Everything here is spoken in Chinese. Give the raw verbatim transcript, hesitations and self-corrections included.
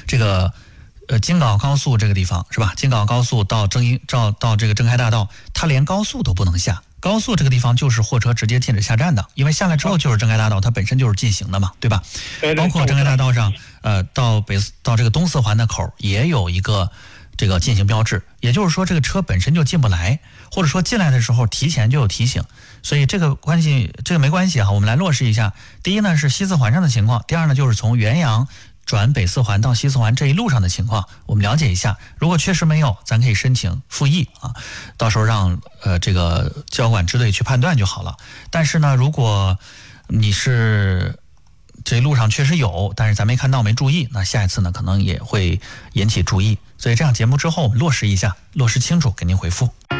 这个呃京港高速这个地方是吧？京港高速到征一到到这个征开大道，它连高速都不能下。高速这个地方就是货车直接禁止下站的，因为下来之后就是征开大道，它本身就是禁行的嘛，对吧？包括征开大道上，呃，到北到这个东四环的口也有一个这个禁行标志，也就是说这个车本身就进不来，或者说进来的时候提前就有提醒，所以这个关系这个没关系哈。我们来落实一下，第一呢是西四环上的情况，第二呢就是从原阳转北四环到西四环这一路上的情况，我们了解一下。如果确实没有，咱可以申请复议啊，到时候让呃这个交管支队去判断就好了。但是呢，如果你是这路上确实有，但是咱没看到没注意，那下一次呢可能也会引起注意。所以这样节目之后我们落实一下，落实清楚给您回复。